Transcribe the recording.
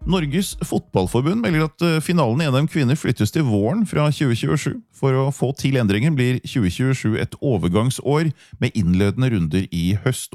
Norges fotballforbund melder at finalen i NM Kvinner flyttes til våren fra 2027. For å få til endringen blir 2027 et overgangsår med innledende runder i høst.